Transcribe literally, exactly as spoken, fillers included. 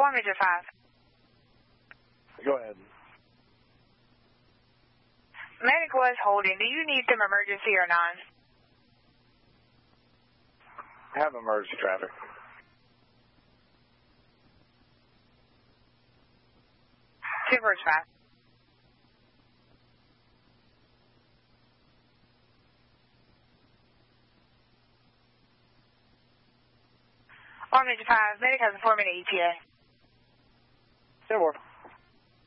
four Major five. Go ahead. Medic was holding. Do you need some emergency or non? Have emergency traffic. two Bridge five. one Major five. Medic has a four minute E T A. ten four.